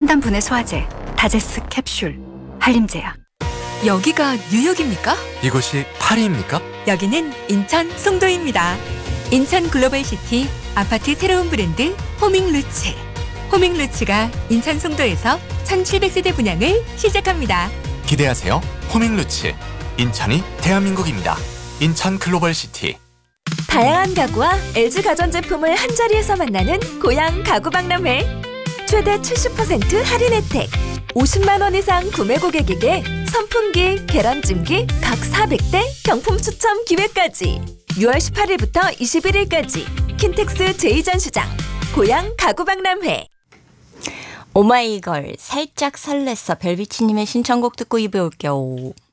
첨단 분해 소화제 다제스 캡슐 한림제약. 여기가 뉴욕입니까? 이곳이 파리입니까? 여기는 인천 송도입니다. 인천 글로벌시티 아파트 새로운 브랜드 호밍루츠. 호밍루츠가 인천 송도에서 1700세대 분양을 시작합니다. 기대하세요. 호밍루츠. 인천이 대한민국입니다. 인천 글로벌시티. 다양한 가구와 LG 가전제품을 한자리에서 만나는 고양 가구박람회. 최대 70% 할인 혜택. 50만 원 이상 구매 고객에게 선풍기, 계란찜기 각 400대 경품 추첨 기회까지. 6월 18일부터 21일까지 킨텍스 제2전시장 고양 가구박람회. 오마이걸 살짝 설렜어. 별비치님의 신청곡 듣고 입에 올게요.